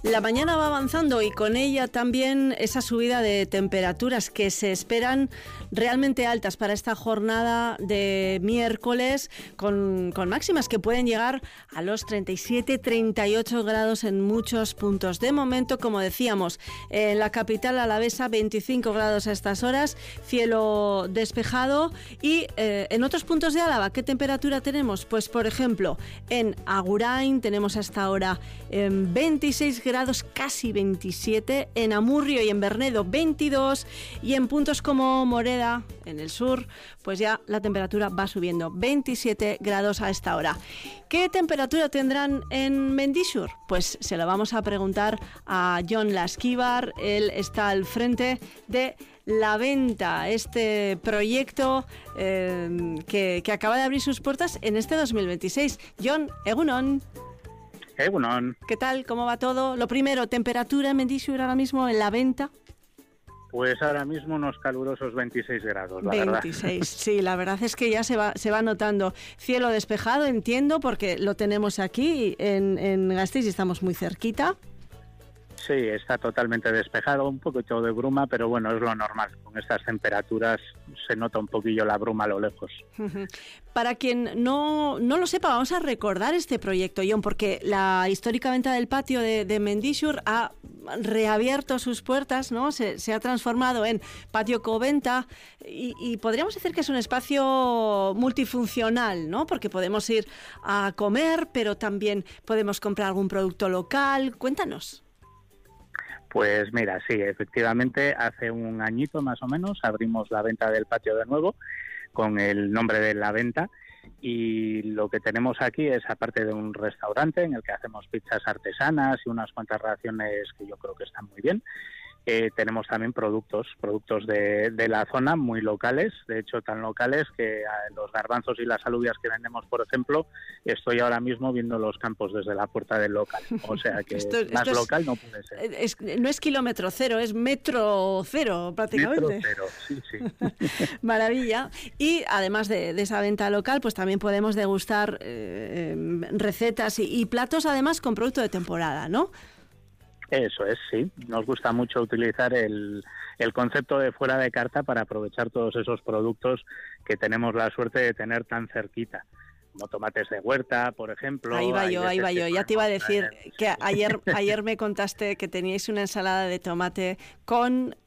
La mañana va avanzando y con ella también esa subida de temperaturas que se esperan realmente altas para esta jornada de miércoles, con máximas que pueden llegar a los 37, 38 grados en muchos puntos. De momento, como decíamos, en la capital alavesa 25 grados a estas horas, cielo despejado. Y en otros puntos de Álava, ¿qué temperatura tenemos? Pues por ejemplo, en Agurain tenemos hasta ahora 26 grados, casi 27, en Amurrio y en Bernedo 22, y en puntos como Moreda, en el sur, pues ya la temperatura va subiendo, 27 grados a esta hora. ¿Qué temperatura tendrán en Mendixur? Pues se lo vamos a preguntar a Jon Lasquivar. Él está al frente de La Venta, este proyecto que acaba de abrir sus puertas en este 2026. Jon, egunon. Egunon. ¿Qué tal? ¿Cómo va todo? Lo primero, temperatura en Mendixur ahora mismo en La Venta. Pues ahora mismo unos calurosos 26 grados, la 26, verdad. Sí, la verdad es que ya se va notando. Cielo despejado, entiendo, porque lo tenemos aquí en Gasteiz y estamos muy cerquita. Sí, está totalmente despejado, un poquito de bruma, pero bueno, es lo normal. Con estas temperaturas se nota un poquillo la bruma a lo lejos. Para quien no lo sepa, vamos a recordar este proyecto, Jon, porque la histórica venta del patio de Mendixur ha reabierto sus puertas, ¿no? Se ha transformado en patio coventa y podríamos decir que es un espacio multifuncional, ¿no? Porque podemos ir a comer, pero también podemos comprar algún producto local. Cuéntanos. Pues mira, sí, efectivamente, hace un añito más o menos abrimos la venta del patio de nuevo con el nombre de La Venta, y lo que tenemos aquí es, aparte de un restaurante en el que hacemos pizzas artesanas y unas cuantas raciones que yo creo que están muy bien, tenemos también productos de la zona muy locales, de hecho tan locales que los garbanzos y las alubias que vendemos, por ejemplo, estoy ahora mismo viendo los campos desde la puerta del local, o sea que más local no puede ser. No es kilómetro cero, es metro cero prácticamente. Metro cero, sí. Maravilla. Y además de esa venta local, pues también podemos degustar recetas y platos, además con producto de temporada, ¿no? Eso es, sí. Nos gusta mucho utilizar el concepto de fuera de carta para aprovechar todos esos productos que tenemos la suerte de tener tan cerquita, como tomates de huerta, por ejemplo. Ahí va yo. Ya te iba a decir que ayer me contaste que teníais una ensalada de tomate con